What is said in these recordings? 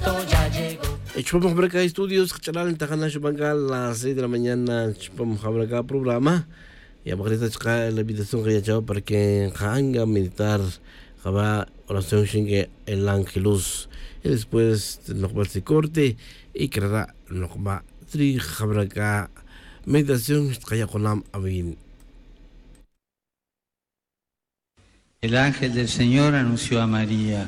Chupamos por acá estudios, Charal, Tajana, Chupangal, las 6 de la mañana, chupamos por acá programa. Y a Magreta Chaka, la invitación que ya chao para que hanga meditar, habrá oración shinge el ángelus. Y después nos va a corte y creará nos va tri habrá acá meditación, Kaya Konam Abin. El ángel del Señor anunció a María.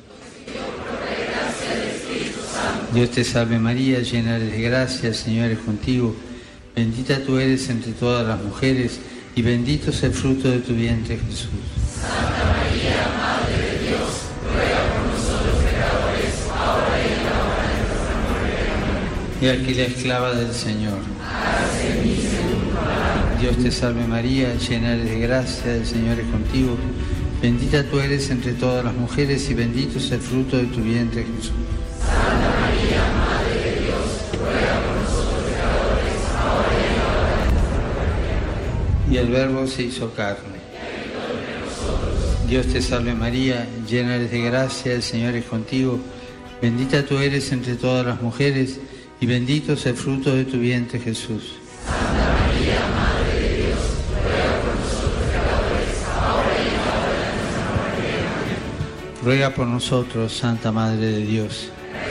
Dios te salve María, llena eres de gracia, el Señor es contigo. Bendita tú eres entre todas las mujeres y bendito es el fruto de tu vientre Jesús. Santa María, Madre de Dios, ruega por nosotros pecadores, ahora y en la hora de nuestra muerte. He aquí la esclava del Señor. Hágase en mí según tu palabra. Dios te salve María, llena eres de gracia, el Señor es contigo. Bendita tú eres entre todas las mujeres y bendito es el fruto de tu vientre Jesús. Santa María, Madre de Dios, ruega por nosotros pecadores, ahora y en la hora de nuestra muerte. Y el Verbo se hizo carne. Dios te salve María, llena eres de gracia, el Señor es contigo. Bendita tú eres entre todas las mujeres y bendito es el fruto de tu vientre Jesús. Santa María, Madre de Dios, ruega por nosotros pecadores, ahora y en la hora de nuestra muerte. Ruega por nosotros, Santa Madre de Dios.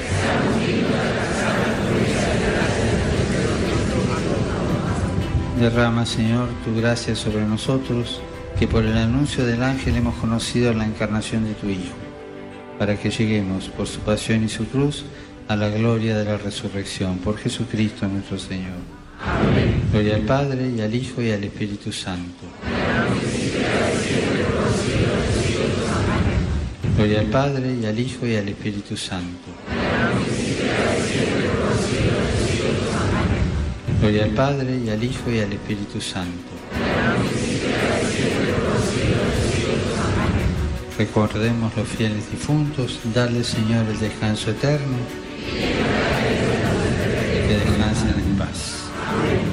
Derrama, Señor, tu gracia sobre nosotros, que por el anuncio del ángel hemos conocido la encarnación de tu Hijo, para que lleguemos, por su pasión y su cruz, a la gloria de la resurrección. Por Jesucristo nuestro Señor. Amén. Gloria al Padre, y al Hijo, y al Espíritu Santo. Gloria al Padre, y al Hijo, y al Espíritu Santo. Gloria al Padre, y al Hijo, y al Espíritu Santo. Recordemos los fieles difuntos, darle, Señor, el descanso eterno, que descansen en paz.